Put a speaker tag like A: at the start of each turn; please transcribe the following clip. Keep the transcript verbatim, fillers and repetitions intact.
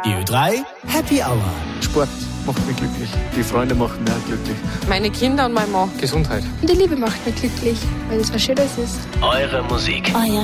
A: Die Ö drei Happy Hour.
B: Sport macht mich glücklich. Die Freunde machen mich auch glücklich.
C: Meine Kinder und mein Mann.
B: Gesundheit.
D: Und die Liebe macht mich glücklich, weil es was Schönes ist.
A: Eure Musik.
E: Euer